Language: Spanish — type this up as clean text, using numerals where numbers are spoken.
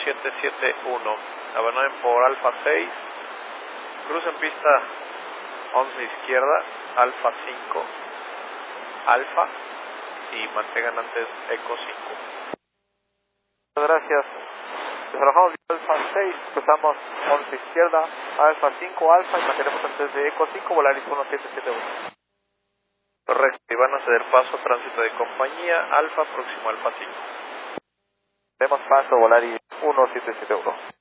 1771. Abandonen por Alfa 6. Crucen pista 11 izquierda, Alfa 5, Alfa, y mantengan antes Eco 5. Gracias. Desalojamos Alfa 6, cruzamos 11 izquierda, Alfa 5, Alfa, y mantenemos antes de Eco 5, Volaris 1771. Correcto, y van a ceder paso a tránsito de compañía, Alfa próximo Alfa 5. Demos paso, Volaris 1771.